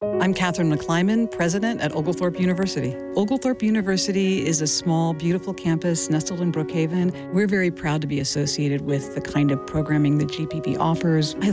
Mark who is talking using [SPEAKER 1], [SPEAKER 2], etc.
[SPEAKER 1] I'm Catherine McClyman, president at Oglethorpe University. Oglethorpe University is a small, beautiful campus nestled in Brookhaven. We're very proud to be associated with the kind of programming that GPB offers. I